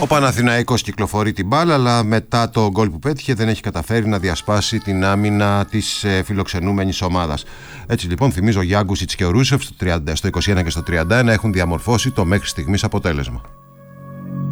Παναθηναϊκός κυκλοφορεί την μπάλα, αλλά μετά το γκολ που πέτυχε δεν έχει καταφέρει να διασπάσει την άμυνα της φιλοξενούμενης ομάδας. Έτσι λοιπόν, θυμίζω, ο Γιάνγκουσιτς και ο Ρούσεφ στο 21 και στο 31 έχουν διαμορφώσει το μέχρι στιγμής αποτέλεσμα.